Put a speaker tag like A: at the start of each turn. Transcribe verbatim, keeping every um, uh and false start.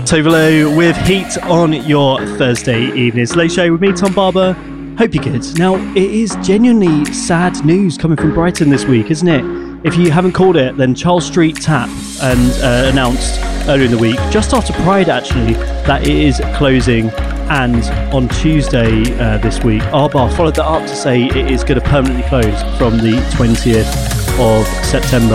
A: Tove Lo with Heat on your Thursday evening. It's Late Show with me, Tom Barber. Hope you're good. Now, it is genuinely sad news coming from Brighton this week, isn't it? If you haven't called it, then Charles Street Tap and uh, announced earlier in the week, just after Pride actually, that it is closing. And on Tuesday uh, this week, our bar followed that up to say it is going to permanently close from the twentieth of September